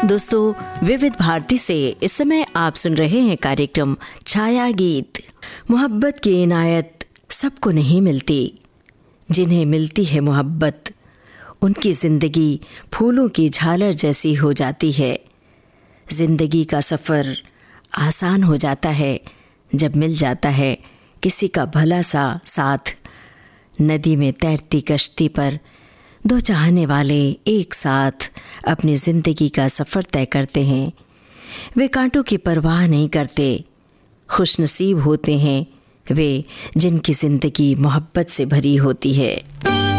दोस्तों, विविध भारती से इस समय आप सुन रहे हैं कार्यक्रम छाया गीत। मोहब्बत की इनायत सबको नहीं मिलती, जिन्हें मिलती है मोहब्बत उनकी जिंदगी फूलों की झालर जैसी हो जाती है। जिंदगी का सफ़र आसान हो जाता है जब मिल जाता है किसी का भला सा साथ। नदी में तैरती कश्ती पर दो चाहने वाले एक साथ अपनी ज़िंदगी का सफ़र तय करते हैं। वे कांटों की परवाह नहीं करते। खुशनसीब होते हैं वे जिनकी ज़िंदगी मोहब्बत से भरी होती है।